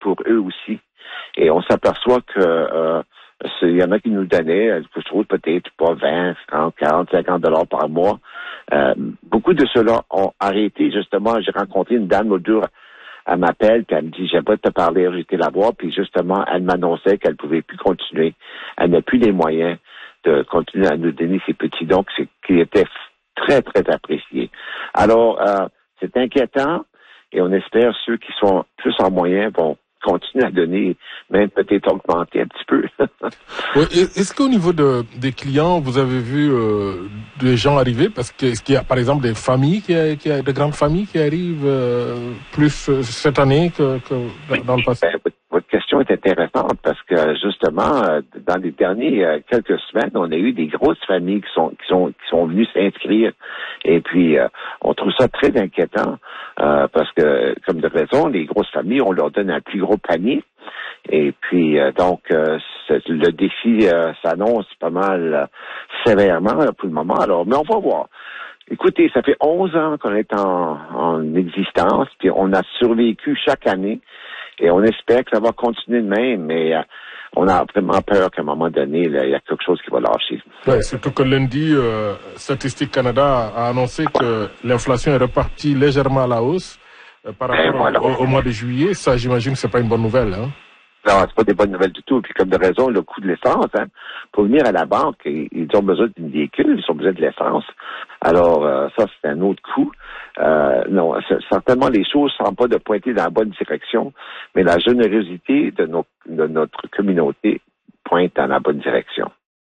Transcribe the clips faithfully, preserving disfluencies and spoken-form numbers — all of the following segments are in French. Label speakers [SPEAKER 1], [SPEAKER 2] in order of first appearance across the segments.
[SPEAKER 1] pour eux aussi. Et on s'aperçoit que euh, il y en a qui nous donnaient, je trouve peut-être pas vingt, trente, quarante, cinquante dollars par mois. Euh, beaucoup de ceux-là ont arrêté, justement. J'ai rencontré une dame l'autre jour, elle m'appelle, puis elle me dit, j'aimerais te parler, j'étais la voir, puis justement, elle m'annonçait qu'elle pouvait plus continuer. Elle n'a plus les moyens de continuer à nous donner ces petits dons qui, qui étaient très, très appréciés. Alors, euh, c'est inquiétant, et on espère ceux qui sont plus en moyens vont continuer à donner, même peut-être augmenter un petit peu.
[SPEAKER 2] Oui, est-ce qu'au niveau de, des clients, vous avez vu euh, des gens arriver? Parce que est-ce qu'il y a par exemple des familles, qui, qui de grandes familles qui arrivent euh, plus euh, cette année que, que dans, dans le passé?
[SPEAKER 1] Ben, votre, votre question est intéressante parce que justement, euh, dans les dernières euh, quelques semaines, on a eu des grosses familles qui sont qui sont qui sont venues s'inscrire. Et puis euh, on trouve ça très inquiétant euh, parce que, comme de raison, les grosses familles, on leur donne un plus gros panier. Et puis euh, donc euh, le défi euh, s'annonce pas mal euh, sévèrement là, pour le moment. Alors, mais on va voir. Écoutez, ça fait onze ans qu'on est en, en existence, puis on a survécu chaque année, et on espère que ça va continuer de même, mais euh, on a vraiment peur qu'à un moment donné, là, il y a quelque chose qui va lâcher.
[SPEAKER 2] Ouais, surtout que lundi, euh, Statistique Canada a annoncé que l'inflation est repartie légèrement à la hausse euh, par rapport voilà. au, au mois de juillet. Ça, j'imagine que c'est pas une bonne nouvelle, hein?
[SPEAKER 1] Non, c'est pas des bonnes nouvelles du tout. Puis comme de raison, le coût de l'essence, hein, pour venir à la banque, ils ont besoin d'une véhicule, ils ont besoin de l'essence. Alors euh, ça, c'est un autre coût. Euh, non, certainement les choses ne semblent pas de pointer dans la bonne direction, mais la générosité de, nos, de notre communauté pointe dans la bonne direction.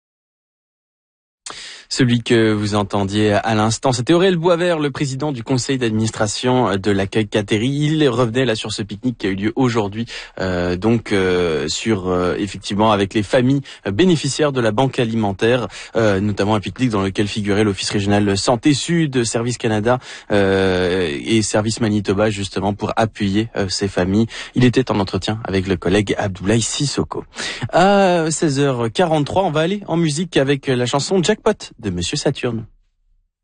[SPEAKER 3] Celui que vous entendiez à l'instant, c'était Aurel Boisvert, le président du conseil d'administration de l'accueil Cateri. Il revenait là sur ce pique-nique qui a eu lieu aujourd'hui, euh, donc euh, sur euh, effectivement avec les familles bénéficiaires de la banque alimentaire, euh, notamment un pique-nique dans lequel figurait l'Office régional Santé Sud, Service Canada euh, et Service Manitoba justement pour appuyer euh, ces familles. Il était en entretien avec le collègue Abdoulaye Sissoko. À seize heures quarante-trois, on va aller en musique avec la chanson Jackpot de Monsieur Saturne.